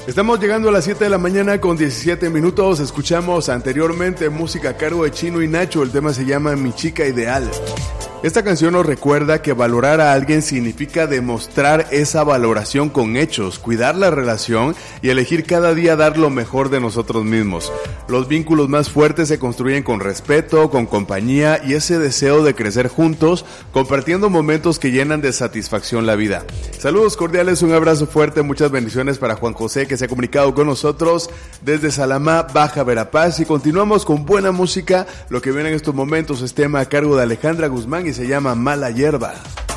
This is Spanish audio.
Estamos llegando a las 7 de la mañana con 17 minutos. Escuchamos anteriormente música a cargo de Chino y Nacho. El tema se llama Mi Chica Ideal. Esta canción nos recuerda que valorar a alguien significa demostrar esa valoración con hechos, cuidar la relación y elegir cada día dar lo mejor de nosotros mismos. Los vínculos más fuertes se construyen con respeto, con compañía y ese deseo de crecer juntos, compartiendo momentos que llenan de satisfacción la vida. Saludos cordiales, un abrazo fuerte, muchas bendiciones para Juan José que se ha comunicado con nosotros desde Salamá, Baja Verapaz, y continuamos con buena música. Lo que viene en estos momentos es tema a cargo de Alejandra Guzmán y se llama Mala Hierba.